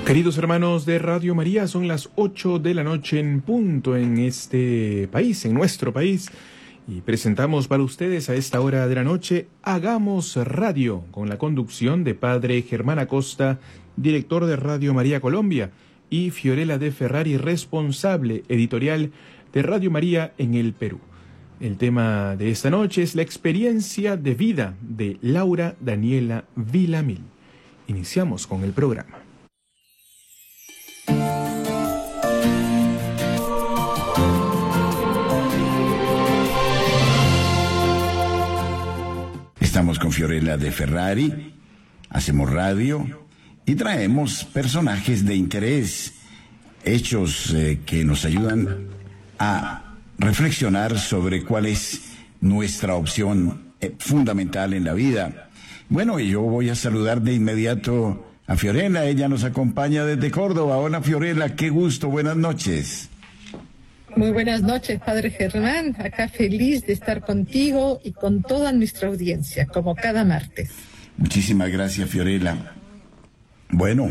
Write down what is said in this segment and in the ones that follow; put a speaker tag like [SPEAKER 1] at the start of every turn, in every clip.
[SPEAKER 1] Queridos hermanos de Radio María, son las 8 de la noche en punto en este país, en nuestro país, y presentamos para ustedes a esta hora de la noche Hagamos Radio, con la conducción de Padre Germán Acosta, director de Radio María Colombia, y Fiorella de Ferrari, responsable editorial de Radio María en el Perú. El tema de esta noche es la experiencia de vida de Laura Daniela Vilamil. Iniciamos con el programa.
[SPEAKER 2] Estamos con Fiorella de Ferrari, hacemos radio y traemos personajes de interés, hechos que nos ayudan a reflexionar sobre cuál es nuestra opción fundamental en la vida. Bueno, y yo voy a saludar de inmediato a Fiorella, ella nos acompaña desde Córdoba. Hola Fiorella, qué gusto, buenas noches.
[SPEAKER 3] Muy buenas noches, Padre Germán. Acá feliz de estar contigo y con toda nuestra audiencia, como cada martes.
[SPEAKER 2] Muchísimas gracias, Fiorella. Bueno,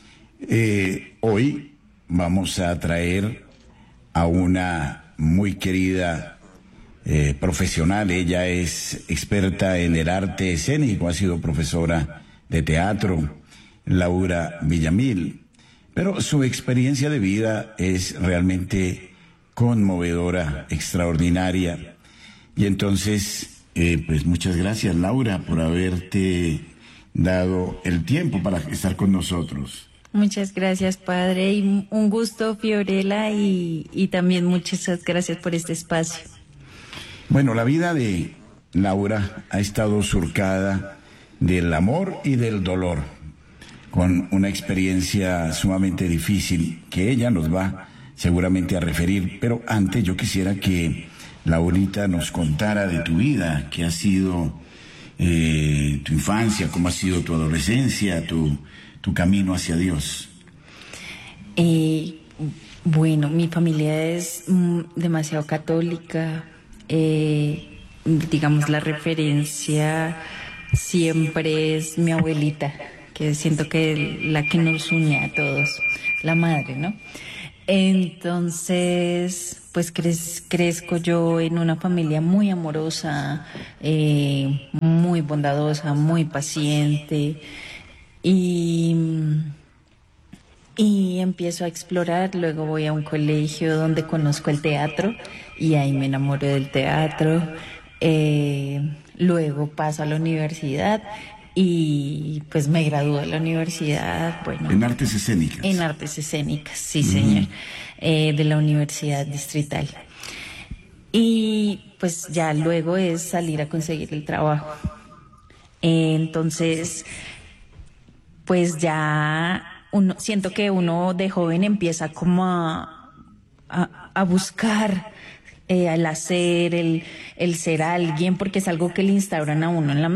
[SPEAKER 2] hoy vamos a traer a una muy querida profesional. Ella es experta en el arte escénico, ha sido profesora de teatro, Laura Vilamil. Pero su experiencia de vida es realmente conmovedora, extraordinaria. Y entonces, pues muchas gracias, Laura, por haberte dado el tiempo para estar con nosotros.
[SPEAKER 4] Muchas gracias, Padre, y un gusto, Fiorella, y también muchas gracias por este espacio.
[SPEAKER 2] Bueno, la vida de Laura ha estado surcada del amor y del dolor, con una experiencia sumamente difícil que ella nos va seguramente a referir, pero antes yo quisiera que Laurita nos contara de tu vida, qué ha sido tu infancia, cómo ha sido tu adolescencia, tu camino hacia Dios.
[SPEAKER 4] Bueno, mi familia es demasiado católica, digamos la referencia siempre es mi abuelita, que siento que es la que nos une a todos, la madre, ¿no? Entonces, pues crezco yo en una familia muy amorosa, muy bondadosa, muy paciente, y empiezo a explorar. Luego voy a un colegio donde conozco el teatro y ahí me enamoro del teatro. Luego paso a la universidad y pues me gradué de la universidad, bueno.
[SPEAKER 2] ¿En artes escénicas?
[SPEAKER 4] En artes escénicas, sí, señor, de la Universidad Distrital. Y pues ya luego es salir a conseguir el trabajo. Entonces, pues ya siento que uno de joven empieza como a buscar el hacer, el ser alguien, porque es algo que le instauran a uno en la